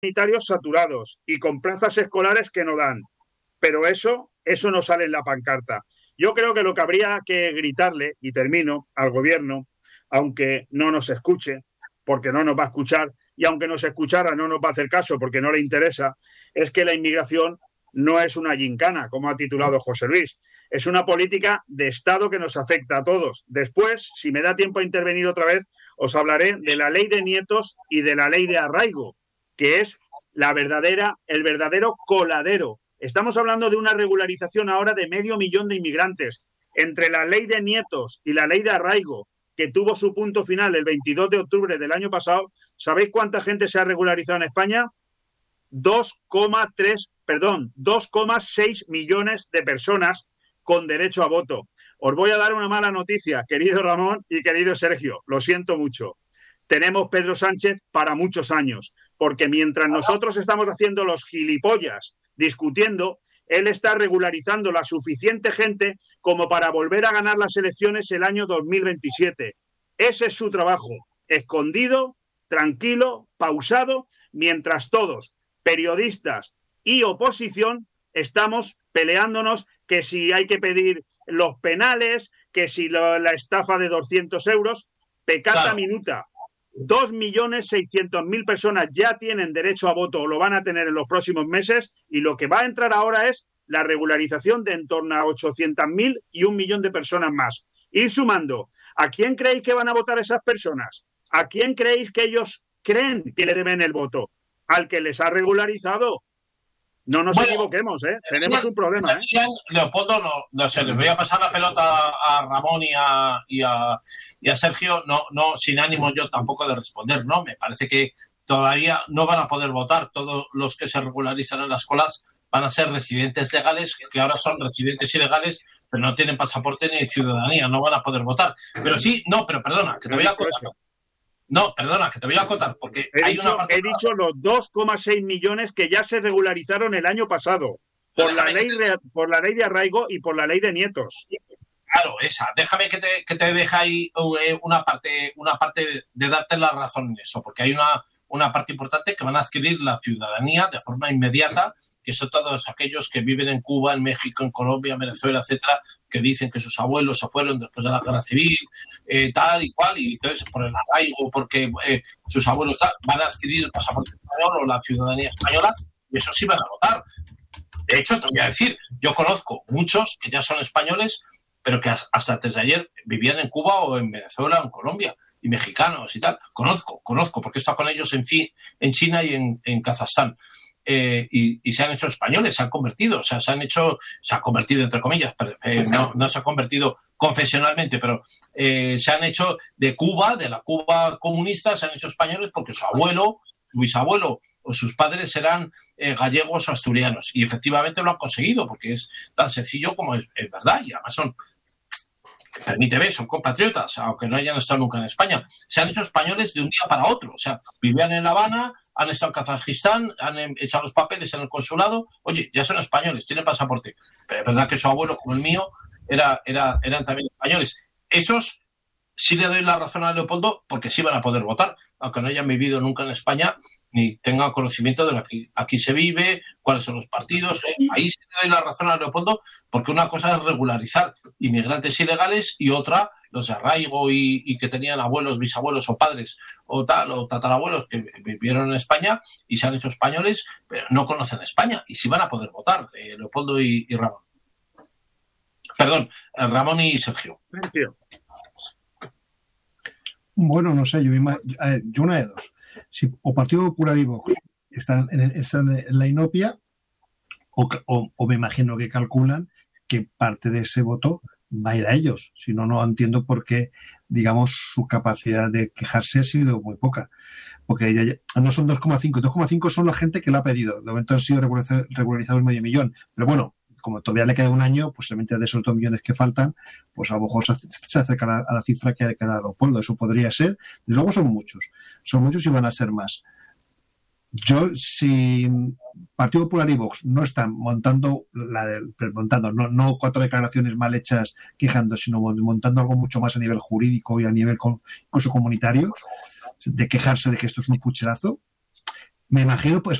sanitarios saturados y con plazas escolares que no dan. Pero eso no sale en la pancarta. Yo creo que lo que habría que gritarle, y termino, al gobierno, aunque no nos escuche, porque no nos va a escuchar, y aunque nos escuchara no nos va a hacer caso porque no le interesa, es que la inmigración no es una gincana, como ha titulado José Luis. Es una política de Estado que nos afecta a todos. Después, si me da tiempo a intervenir otra vez, os hablaré de la ley de nietos y de la ley de arraigo, que es el verdadero coladero. Estamos hablando de una regularización ahora de 500.000 de inmigrantes. Entre la ley de nietos y la ley de arraigo, que tuvo su punto final el 22 de octubre del año pasado, ¿sabéis cuánta gente se ha regularizado en España? 2,6 millones de personas con derecho a voto. Os voy a dar una mala noticia, querido Ramón y querido Sergio, lo siento mucho. Tenemos Pedro Sánchez para muchos años, porque mientras nosotros estamos haciendo los gilipollas discutiendo, él está regularizando la suficiente gente como para volver a ganar las elecciones el año 2027. Ese es su trabajo, escondido, tranquilo, pausado, mientras todos, periodistas y oposición, estamos peleándonos que si hay que pedir los penales, que si la estafa de 200 euros, peccata claro. Minuta. 2.600.000 personas ya tienen derecho a voto o lo van a tener en los próximos meses, y lo que va a entrar ahora es la regularización de en torno a 800.000 y 1 millón de personas más. Ir sumando. ¿A quién creéis que van a votar esas personas? ¿A quién creéis que ellos creen que le deben el voto? Al que les ha regularizado. No nos equivoquemos, ¿eh? Tenemos un problema, ¿eh? Leopoldo, no sé, les voy a pasar la pelota a Ramón y a Sergio, no sin ánimo yo tampoco de responder, ¿no? Me parece que todavía no van a poder votar. Todos los que se regularizan en las colas van a ser residentes legales, que ahora son residentes ilegales, pero no tienen pasaporte ni ciudadanía, no van a poder votar. Pero sí, pero perdona, que te voy a contar. No, perdona, que te voy a acotar, porque he dicho los 2,6 millones que ya se regularizaron el año pasado por la ley de arraigo y por la ley de nietos. Claro, esa. Déjame que te deje ahí una parte de darte la razón en eso, porque hay una parte importante que van a adquirir la ciudadanía de forma inmediata, que son todos aquellos que viven en Cuba, en México, en Colombia, en Venezuela, etcétera, que dicen que sus abuelos se fueron después de la guerra civil, tal y cual, y entonces por el arraigo, porque sus abuelos van a adquirir el pasaporte español o la ciudadanía española, y eso sí van a votar. De hecho, te voy a decir, yo conozco muchos que ya son españoles, pero que hasta antes de ayer vivían en Cuba o en Venezuela o en Colombia, y mexicanos y tal. Conozco, porque he estado con ellos en China y en Kazajstán. Y se han hecho españoles, se han convertido, o sea, se ha convertido entre comillas, pero no se ha convertido confesionalmente, pero se han hecho de la Cuba comunista, se han hecho españoles porque su abuelo, su bisabuelo o sus padres eran gallegos o asturianos, y efectivamente lo han conseguido, porque es tan sencillo como es verdad, y además permíteme, son compatriotas, aunque no hayan estado nunca en España. Se han hecho españoles de un día para otro, o sea, vivían en La Habana, han estado en Kazajistán, han echado los papeles en el consulado, oye, ya son españoles, tienen pasaporte. Pero es verdad que su abuelo, como el mío, eran también españoles. Esos sí le doy la razón a Leopoldo, porque sí van a poder votar, aunque no hayan vivido nunca en España, ni tengan conocimiento de lo que aquí se vive, cuáles son los partidos. Ahí sí le doy la razón a Leopoldo, porque una cosa es regularizar inmigrantes ilegales y otra, los de arraigo y que tenían abuelos, bisabuelos o padres o tatarabuelos que vivieron en España y se han hecho españoles, pero no conocen España y sí van a poder votar, Leopoldo y Ramón. Perdón, Ramón y Sergio. Bueno, no sé, yo una de dos. Si o Partido Popular y Vox están en la inopia, o me imagino que calculan que parte de ese voto va a ir a ellos. Si no, no entiendo por qué, digamos, su capacidad de quejarse ha sido muy poca. Porque ya no son 2,5. 2,5 son la gente que la ha pedido. De momento han sido regularizados 500.000. Pero bueno, como todavía le queda un año, pues solamente de esos 2 millones que faltan, pues a lo mejor se acerca a la cifra que ha quedado Leopoldo. Eso podría ser. Desde luego son muchos y van a ser más. Yo, si Partido Popular y Vox no están montando, no 4 declaraciones mal hechas quejando, sino montando algo mucho más a nivel jurídico y a nivel incluso comunitario, de quejarse de que esto es un pucherazo, Me imagino, pues,